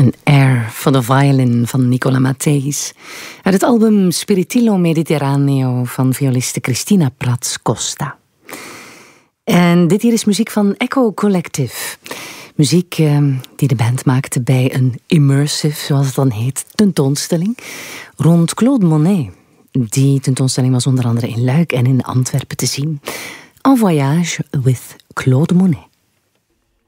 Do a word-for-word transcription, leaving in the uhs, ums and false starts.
Een air for the violin van Nicola Matthijs. Uit het album Spiritillo Mediterraneo van violiste Cristina Prats Costa. En dit hier is muziek van Echo Collective. Muziek eh, die de band maakte bij een immersive, zoals het dan heet, tentoonstelling rond Claude Monet. Die tentoonstelling was onder andere in Luik en in Antwerpen te zien. En voyage with Claude Monet.